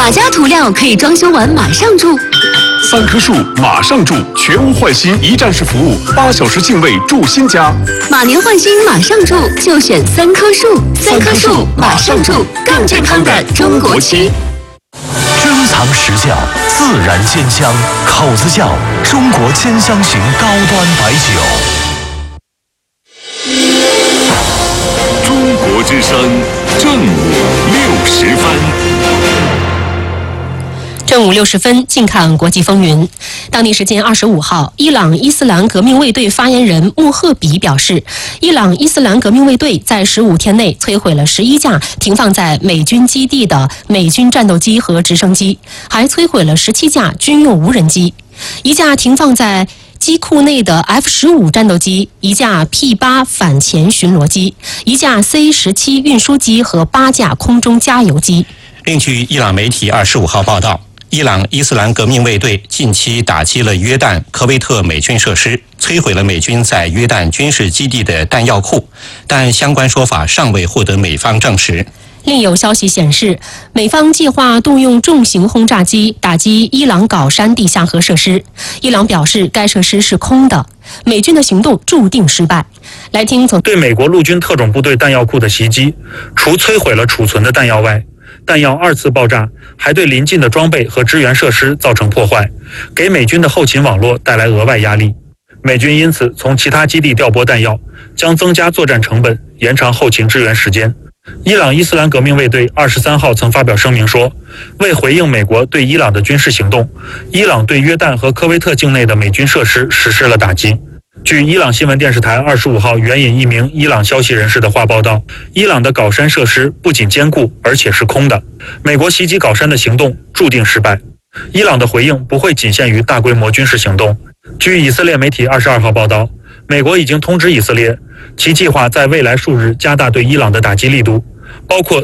哪家涂料可以装修完马上住 ？3棵树马上住，全屋换新一站式服务，8小时净位住新家。 马年换新马上住，就选3棵树。3棵树马上住，更健康的中国区。 珍藏实窖，自然鲜香，口子窖中国千香型高端白酒。 中国之声正午60分。 正午60分，近看国际风云。当地时间25号，伊朗伊斯兰革命卫队发言人穆赫比表示，伊朗伊斯兰革命卫队在15天内摧毁了11架停放在美军基地的美军战斗机和直升机，还摧毁了17架军用无人机，1架停放在机库内的 F-15战斗机，1架 P-8反潜巡逻机，1架 C-17运输机和8架空中加油机。 另据伊朗媒体25号报道，伊朗伊斯兰革命卫队近期打击了约旦、科威特美军设施，摧毁了美军在约旦军事基地的弹药库，但相关说法尚未获得美方证实。 另有消息显示，美方计划动用重型轰炸机打击伊朗皋山地下核设施。伊朗表示该设施是空的，美军的行动注定失败。来听从对美国陆军特种部队弹药库的袭击，除摧毁了储存的弹药外，弹药2次爆炸，还对邻近的装备和支援设施造成破坏，给美军的后勤网络带来额外压力。美军因此从其他基地调拨弹药，将增加作战成本，延长后勤支援时间。伊朗伊斯兰革命卫队23号曾发表声明说，为回应美国对伊朗的军事行动，伊朗对约旦和科威特境内的美军设施实施了打击。据伊朗新闻电视台25号援引一名伊朗消息人士的话报道，伊朗的皋山设施不仅坚固，而且是空的。美国袭击皋山的行动注定失败。伊朗的回应不会仅限于大规模军事行动。据以色列媒体22号报道，美国已经通知以色列，其计划在未来数日加大对伊朗的打击力度，包括